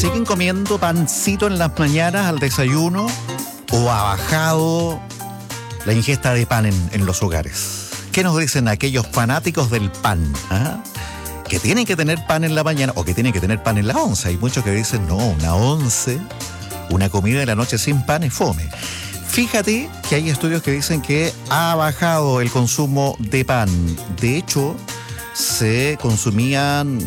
¿Siguen comiendo pancito en las mañanas al desayuno o ha bajado la ingesta de pan en los hogares? ¿Qué nos dicen aquellos fanáticos del pan? ¿Ah? Que tienen que tener pan en la mañana o que tienen que tener pan en la once. Hay muchos que dicen, no, una once, una comida de la noche sin pan es fome. Fíjate que hay estudios que dicen que ha bajado el consumo de pan. De hecho, se consumían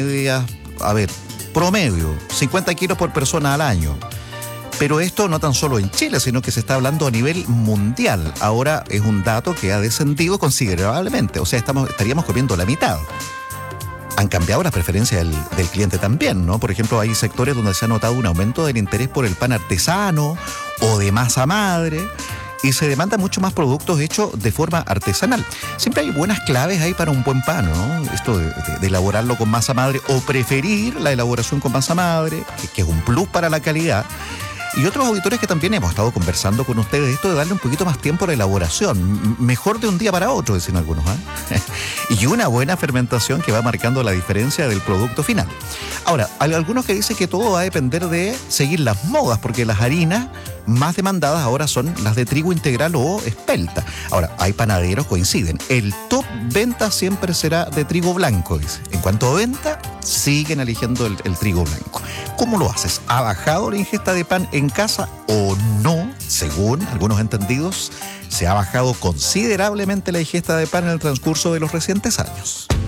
promedio, 50 kilos por persona al año. Pero esto no tan solo en Chile, sino que se está hablando a nivel mundial. Ahora es un dato que ha descendido considerablemente. O sea, estaríamos comiendo la mitad. Han cambiado las preferencias del cliente también, ¿no? Por ejemplo, hay sectores donde se ha notado un aumento del interés por el pan artesano o de masa madre y se demandan mucho más productos hechos de forma artesanal. Siempre hay buenas claves ahí para un buen pan, ¿no? Esto de elaborarlo con masa madre o preferir la elaboración con masa madre, que es un plus para la calidad. Y otros auditores que también hemos estado conversando con ustedes, esto de darle un poquito más tiempo a la elaboración, mejor de un día para otro, dicen algunos, ¿eh? Y una buena fermentación que va marcando la diferencia del producto final. Ahora, hay algunos que dicen que todo va a depender de seguir las modas, porque las harinas más demandadas ahora son las de trigo integral o espelta. Ahora, hay panaderos, coinciden. El top venta siempre será de trigo blanco, dice. En cuanto a venta, siguen eligiendo el trigo blanco. ¿Cómo lo haces? ¿Ha bajado la ingesta de pan en casa o no? Según algunos entendidos, se ha bajado considerablemente la ingesta de pan en el transcurso de los recientes años.